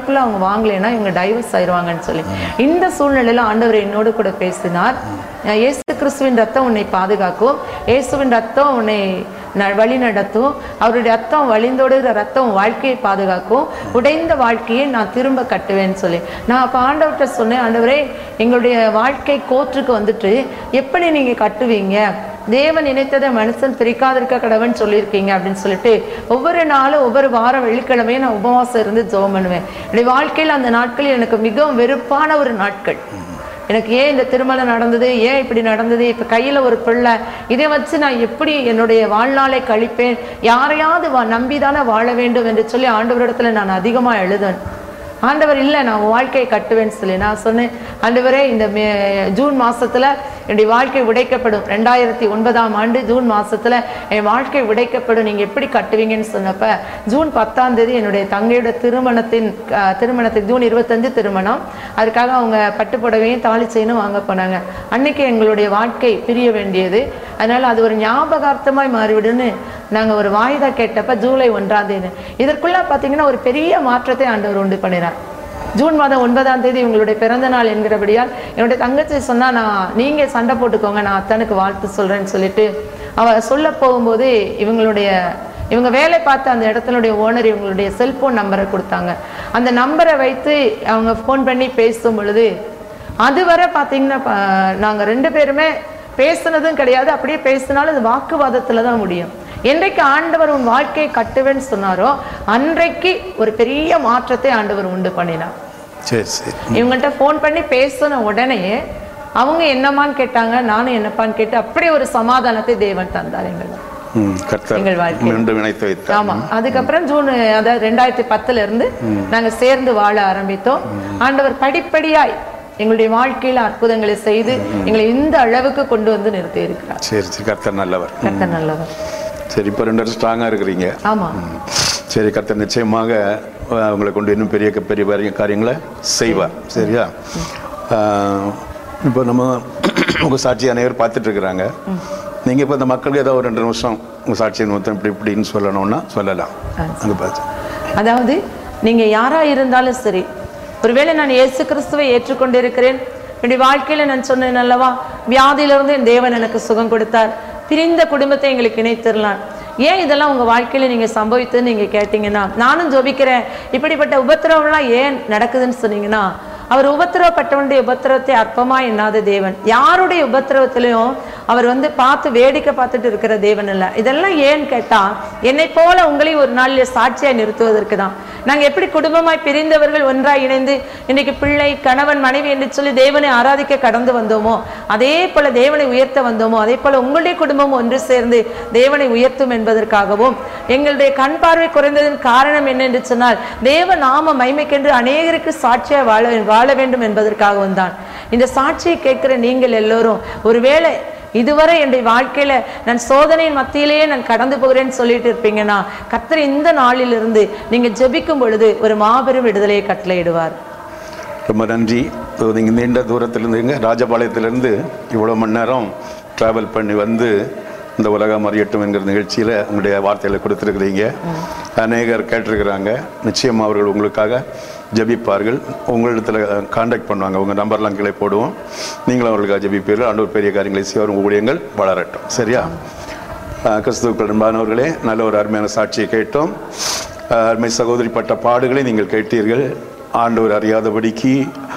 நாளுக்குள்ள அவங்க வாங்கலைன்னா இவங்க டைவர்ஸ் ஆயிடுவாங்கன்னு சொல்லி. இந்த சூழ்நிலையில ஆண்டவர் என்னோடு கூட பேசினார். இயேசு கிறிஸ்துவின் ரத்தம் உன்னை பாதுகாக்கும், இயேசுவின் ரத்தம் உன்னை வழி நடத்தும், அவருடைய ரத்தம் வழிந்தோடுகிற ரத்தம் வாழ்க்கையை பாதுகாக்கும், உடைந்த வாழ்க்கையை நான் திரும்ப கட்டுவேன்னு சொல்லி. நான் அப்போ ஆண்டவர்கிட்ட சொன்னேன், ஆண்டவரே எங்களுடைய வாழ்க்கை கோற்றுக்கு வந்துட்டு எப்படி நீங்க கட்டுவீங்க, தேவன் நினைத்ததை மனுஷன் பிரிக்காதிருக்க கடவுன்னு சொல்லியிருக்கீங்க அப்படின்னு சொல்லிட்டு ஒவ்வொரு நாளும் ஒவ்வொரு வாரம் வெள்ளிக்கிழமையும் நான் உபவாசம் இருந்து ஜெபம் பண்ணுவேன். என்னுடைய வாழ்க்கையில் அந்த நாட்களில் எனக்கு மிகவும் வெறுப்பான ஒரு நாட்கள். எனக்கு ஏன் இந்த திருமணம் நடந்தது, ஏன் இப்படி நடந்தது, இப்போ கையில் ஒரு பிள்ளை, இதை வச்சு நான் எப்படி என்னுடைய வாழ்நாளை கழிப்பேன், யாரையாவது நம்பிதானே வாழ வேண்டும் என்று சொல்லி ஆண்டவரிடத்துல நான் அதிகமாக எழுதுவேன். ஆண்டவர் இல்லை நான் வாழ்க்கையை கட்டுவேன்னு சொல்லி நான் சொன்னேன், ஆண்டவரே இந்த ஜூன் மாதத்தில் என்னுடைய வாழ்க்கை உடைக்கப்படும், 2009ஆம் ஆண்டு ஜூன் மாதத்தில் என் வாழ்க்கை உடைக்கப்படும், நீங்கள் எப்படி கட்டுவீங்கன்னு சொன்னப்போ ஜூன் 10ஆம் தேதி என்னுடைய தங்கையோட திருமணத்துக்கு ஜூன் 25 திருமணம், அதுக்காக அவங்க பட்டு புடவையும் தாலி செயினும் வாங்க போனாங்க. அன்னைக்கு எங்களுடைய வாழ்க்கை பிரிய வேண்டியது, அதனால் அது ஒரு ஞாபகார்த்தமாய் மாறிவிடுன்னு நாங்கள் ஒரு வாய்தா கேட்டப்ப ஜூலை 1ஆம் தேதி இதற்குள்ள பார்த்தீங்கன்னா ஒரு பெரிய மாற்றத்தை ஆண்டவர் உண்டு பண்ணினார். ஜூன் மாதம் 9ஆம் தேதி இவங்களுடைய பிறந்த நாள் என்கிறபடியால் என்னுடைய தங்கச்சி சொன்னா, நீங்கள் சண்டை போட்டுக்கோங்க, நான் அத்தனுக்கு வாழ்த்து சொல்கிறேன்னு சொல்லிட்டு அவ சொல்ல போகும்போது இவங்க வேலை பார்த்த அந்த இடத்தினுடைய ஓனர் இவங்களுடைய செல்போன் நம்பரை கொடுத்தாங்க. அந்த நம்பரை வைத்து அவங்க ஃபோன் பண்ணி பேசும் பொழுது அதுவரை பார்த்தீங்கன்னா நாங்கள் 2 பேருமே பேசுனதும் கிடையாது, அப்படியே பேசினாலும் அது வாக்குவாதத்தில் தான் முடியும். என்றைக்கு ஆண்டவர் உன் வாழ்க்கையை கட்டுவேன்னு சொன்னாரோ அன்றைக்கு ஒரு பெரிய மாற்றத்தை ஆண்டவர் உண்டு பண்ணினார். இவங்கள்ட்ட ஃபோன் பண்ணி பேசின உடனே அவங்க என்னமான்னு கேட்டாங்க, நானும் என்னப்பான்னு கேட்டு அப்படி ஒரு சமாதானத்தை தேவன் தந்தார் எங்கள் வாழ்க்கை. ஆமா, அதுக்கப்புறம் ஜூன் அதாவது 2010 இருந்து நாங்க சேர்ந்து வாழ ஆரம்பித்தோம். ஆண்டவர் படிப்படியாய் எங்களுடைய வாழ்க்கையில அற்புதங்களை செய்து எங்களை இந்த அளவுக்கு கொண்டு வந்து நிறுத்தி இருக்கிறார். சரி, கர்த்தர் நல்லவர். கர்த்தர் நல்லவர். சரி, இப்போ 2 வருஷம் ஸ்ட்ராங்கா இருக்கிறீங்க. ஆமா. சரி, கர்த்தர் நிச்சயமாக உங்களை கொண்டு இன்னும் பெரிய பெரிய காரியங்களை செய்வார். சரியா? இப்போ நம்ம உங்க சாட்சி அனைவரும் பார்த்துட்டு இருக்கிறாங்க. நீங்க இப்போ இந்த மக்களுக்கு ஏதாவது ஒரு 2 நிமிஷம் உங்க சாட்சியை மொத்தம் இப்படின்னு சொல்லணும்னா சொல்லலாம். அங்க பார்த்து, அதாவது நீங்க யாரா இருந்தாலும் சரி, ஒருவேளை நான் இயேசு கிறிஸ்துவை ஏற்றுக்கொண்டிருக்கிறேன், என்னுடைய வாழ்க்கையில நான் சொன்னேன் அல்லவா, வியாதியிலிருந்து என் தேவன் எனக்கு சுகம் கொடுத்தார், பிரிந்த குடும்பத்தை எங்களுக்கு இணைத்திரலாம். ஏன் இதெல்லாம் உங்க வாழ்க்கையில நீங்க சம்பவித்துன்னு நீங்க கேட்டீங்கன்னா, நானும் ஜெபிக்கிறேன், இப்படிப்பட்ட உபத்திரவம்லாம் ஏன் நடக்குதுன்னு சொன்னீங்கன்னா, அவர் உபத்திரவப்பட்டவனுடைய உபத்திரவத்தை அற்பமா எண்ணாத தேவன். யாருடைய உபத்திரவத்திலையும் அவர் பார்த்து வேடிக்கை பார்த்துட்டு இருக்கிற தேவன் இல்லை. இதெல்லாம் ஏன்னு கேட்டா, என்னை போல உங்களையும் ஒரு நாளில் சாட்சியா நிறுத்துவதற்கு தான். நாங்க எப்படி குடும்பமாய் பிரிந்தவர்கள் ஒன்றாய் இணைந்து இன்னைக்கு பிள்ளை கணவன் மனைவி என்று சொல்லி தேவனை ஆராதிக்க கடந்து வந்தோமோ, அதே போல தேவனை உயர்த்த வந்தோமோ, அதே போல உங்களுடைய குடும்பம் ஒன்று சேர்ந்து தேவனை உயர்த்தும் என்பதற்காகவும், எங்களுடைய கண் பார்வை குறைந்ததன் காரணம் என்ன என்று சொன்னால், தேவ நாம மைமைக்கென்று அநேகருக்கு சாட்சியா வாழ வேண்டும் என்பதற்காகவும் தான். இந்த சாட்சியை கேட்கிற நீங்கள் எல்லோரும் ஒருவேளை இதுவரை என்னுடைய வாழ்க்கையில நான் சோதனையின் மத்தியிலேயே நான் கடந்து போகிறேன்னு சொல்லிட்டு இருப்பீங்கன்னா, கர்த்தர் இந்த நாளிலிருந்து நீங்க ஜெபிக்கும் பொழுது ஒரு மாபெரும் விடுதலையை கட்டளையிடுவார். ரொம்ப நன்றி. நீங்க நீண்ட தூரத்திலிருந்து ராஜபாளையத்திலிருந்து இவ்வளவு மணி நேரம் டிராவல் பண்ணி வந்து இந்த உலகம் அறியட்டும் என்கிற நிகழ்ச்சியில் உங்களுடைய வார்த்தைகளை கொடுத்துருக்கிறீங்க. அநேகர் கேட்டிருக்கிறாங்க. நிச்சயம் அவர்கள் உங்களுக்காக ஜெபிப்பார்கள். உங்களிடத்தில் கான்டாக்ட் பண்ணுவாங்க. உங்கள் நம்பர்லாம் கீழே போடுவோம். நீங்களும் அவர்களுக்காக ஜெபிப்பீர்கள். ஆண்டவர் பெரிய காரியங்களை செய்வார். உங்கள் ஊழியங்கள் வளரட்டும். சரியா? கிறிஸ்துவுக்குள் அன்பானவர்களே, நல்ல ஒரு அருமையான சாட்சியை கேட்டோம். அருமை சகோதரி பட்ட பாடுகளை நீங்கள் கேட்டீர்கள். ஆண்டவர் அறியாதபடிக்கு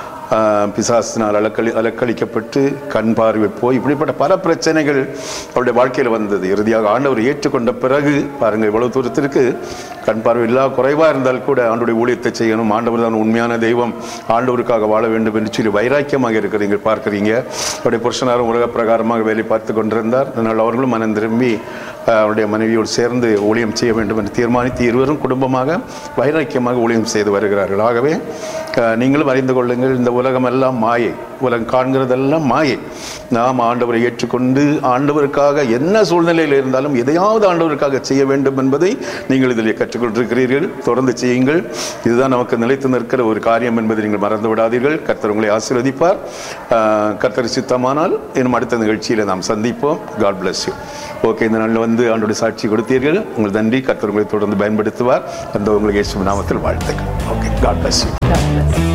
பிசாசினால் அலக்களிக்கப்பட்டு கண் பார்வை போய் இப்படிப்பட்ட பல பிரச்சனைகள் அவருடைய வாழ்க்கையில் வந்தது. இறுதியாக ஆண்டவர் ஏற்றுக்கொண்ட பிறகு பாருங்க, இவ்வளவு தூரத்திற்கு கண் பார்வை இல்லா குறைவா இருந்தால் கூட ஆண்டவருடைய ஊழியத்தை செய்யணும், ஆண்டவர் தான் உண்மையான தெய்வம், ஆண்டவருக்காக வாழ வேண்டும் என்று சொல்லி வைராக்கியமாக இருக்கிறீங்க பார்க்குறீங்க. அவருடைய புருஷனாரும் உலக பிரகாரமாக வேலை பார்த்து கொண்டிருந்தார். அதனால் அவர்களும் மனம் திரும்பி அவருடைய மனைவியோடு சேர்ந்து ஊழியம் செய்ய வேண்டும் என்று தீர்மானித்து இருவரும் குடும்பமாக வைராக்கியமாக ஊழியம் செய்து வருகிறார்கள். ஆகவே நீங்களும் அறிந்து கொள்ளுங்கள், இந்த உலகம் எல்லாம் மாயை, உலகம் காண்கிறதெல்லாம் மாயை. நாம் ஆண்டவரை ஏற்றுக்கொண்டு ஆண்டவருக்காக என்ன சூழ்நிலையில் இருந்தாலும் எதையாவது ஆண்டவருக்காக செய்ய வேண்டும் என்பதை நீங்கள் இதில் கற்றுக்கொண்டிருக்கிறீர்கள். தொடர்ந்து செய்யுங்கள். இதுதான் நமக்கு நிலைத்து நிற்கிற ஒரு காரியம் என்பதை நீங்கள் மறந்து விடாதீர்கள். கர்த்தர் உங்களை ஆசீர்வதிப்பார். கர்த்தர் சித்தமானால் இன்னும் அடுத்த நிகழ்ச்சியில் நாம் சந்திப்போம். God bless you. ஓகே, இந்த நாளில் ஆண்டோட சாட்சி கொடுத்தீர்கள். உங்களுக்கு நன்றி. கர்த்தர் உங்களை தொடர்ந்து பயன்படுத்துவார். அந்த உங்களுக்கு இயேசுவின் நாமத்தில் வாழ்த்துக்கள். Okay, God bless you. God bless.